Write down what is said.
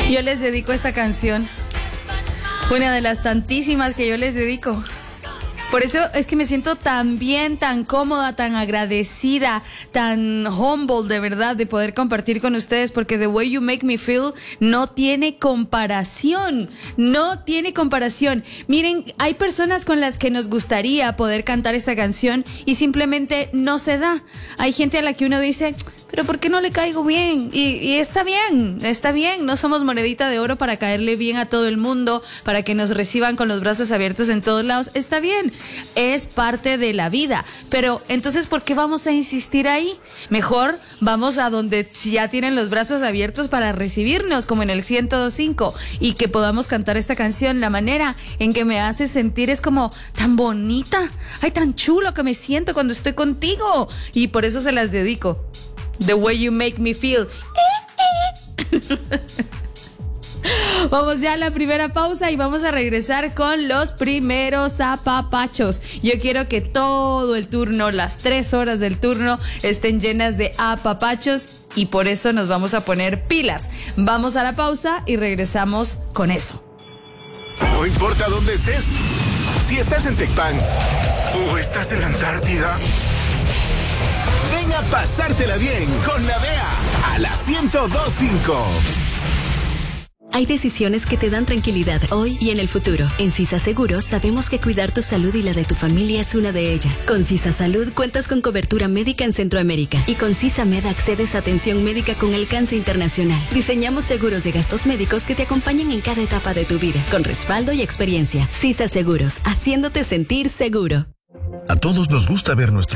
Yo les dedico esta canción, una de las tantísimas que yo les dedico. Por eso es que me siento tan bien, tan cómoda, tan agradecida, tan humble de verdad de poder compartir con ustedes, porque The Way You Make Me Feel no tiene comparación, no tiene comparación. Miren, hay personas con las que nos gustaría poder cantar esta canción y simplemente no se da. Hay gente a la que uno dice, pero ¿por qué no le caigo bien? Y está bien, no somos monedita de oro para caerle bien a todo el mundo, para que nos reciban con los brazos abiertos en todos lados, está bien. Es parte de la vida, pero entonces ¿por qué vamos a insistir ahí? Mejor vamos a donde ya tienen los brazos abiertos para recibirnos, como en el 102.5, y que podamos cantar esta canción. La manera en que me hace sentir es como tan bonita, ay, tan chulo que me siento cuando estoy contigo, y por eso se las dedico. The Way You Make Me Feel. Vamos ya a la primera pausa y vamos a regresar con los primeros apapachos. Yo quiero que todo el turno, las 3 horas del turno, estén llenas de apapachos y por eso nos vamos a poner pilas. Vamos a la pausa y regresamos con eso. No importa dónde estés, si estás en Tecpan o estás en la Antártida, ven a pasártela bien con la DEA a la 102.5. Hay decisiones que te dan tranquilidad hoy y en el futuro. En CISA Seguros sabemos que cuidar tu salud y la de tu familia es una de ellas. Con CISA Salud cuentas con cobertura médica en Centroamérica y con CISA Med accedes a atención médica con alcance internacional. Diseñamos seguros de gastos médicos que te acompañen en cada etapa de tu vida, con respaldo y experiencia. CISA Seguros, haciéndote sentir seguro. A todos nos gusta ver nuestro